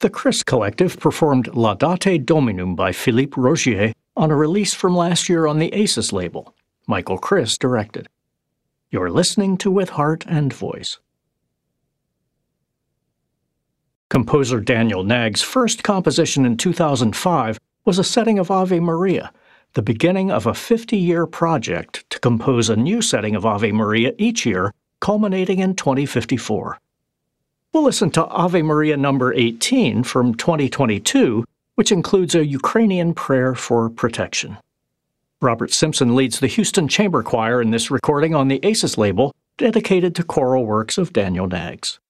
The Chris Collective performed Laudate Dominum by Philippe Rogier on a release from last year on the Aces label. Michael Chris directed. You're listening to With Heart and Voice. Composer Daniel Nagg's first composition in 2005 was a setting of Ave Maria, the beginning of a 50-year project to compose a new setting of Ave Maria each year, culminating in 2054. We'll listen to Ave Maria number 18 from 2022, which includes a Ukrainian prayer for protection. Robert Simpson leads the Houston Chamber Choir in this recording on the Aces label, dedicated to choral works of Daniel Nags.